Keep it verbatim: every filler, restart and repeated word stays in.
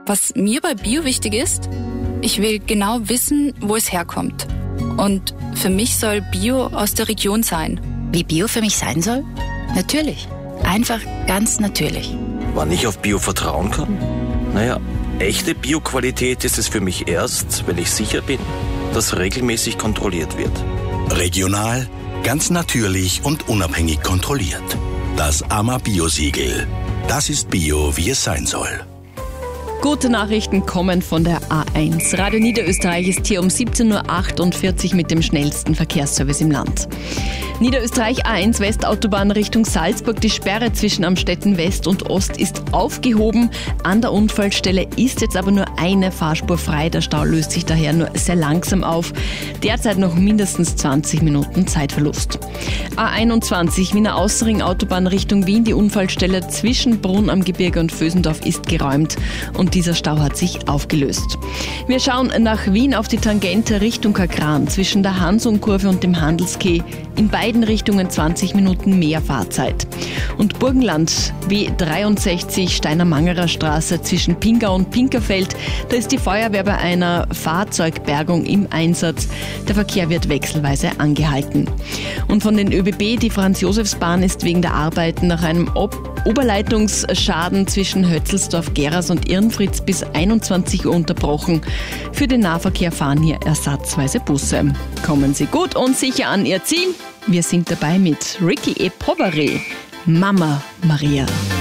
Was mir bei Bio wichtig ist, ich will genau wissen, wo es herkommt. Und für mich soll Bio aus der Region sein. Wie Bio für mich sein soll? Natürlich. Einfach ganz natürlich. Wann ich auf Bio vertrauen kann? Naja, echte Bio-Qualität ist es für mich erst, wenn ich sicher bin, dass regelmäßig kontrolliert wird. Regional, ganz natürlich und unabhängig kontrolliert. Das A M A Bio-Siegel. Das ist Bio, wie es sein soll. Gute Nachrichten kommen von der A eins. Radio Niederösterreich ist hier um siebzehn Uhr achtundvierzig mit dem schnellsten Verkehrsservice im Land. Niederösterreich A eins Westautobahn Richtung Salzburg. Die Sperre zwischen Amstetten West und Ost ist aufgehoben. An der Unfallstelle ist jetzt aber nur eine Fahrspur frei. Der Stau löst sich daher nur sehr langsam auf. Derzeit noch mindestens zwanzig Minuten Zeitverlust. A einundzwanzig Wiener Außenring Autobahn Richtung Wien. Die Unfallstelle zwischen Brunn am Gebirge und Vösendorf ist geräumt und dieser Stau hat sich aufgelöst. Wir schauen nach Wien auf die Tangente Richtung Kagran zwischen der Hansung-Kurve und dem Handelskeh. In beiden Richtungen zwanzig Minuten mehr Fahrzeit. Und Burgenland W dreiundsechzig Steiner-Mangerer Straße zwischen Pingau und Pinkerfeld. Da ist die Feuerwehr bei einer Fahrzeugbergung im Einsatz. Der Verkehr wird wechselweise angehalten. Und von den ÖBB, die Franz-Josefs-Bahn ist wegen der Arbeiten nach einem Ob- Oberleitungsschaden zwischen Hötzelsdorf, Geras und Irnfritz bis einundzwanzig Uhr unterbrochen. Für den Nahverkehr fahren hier ersatzweise Busse. Kommen Sie gut und sicher an Ihr Ziel. Wir sind dabei mit Ricky E. Poveri, Mama Maria.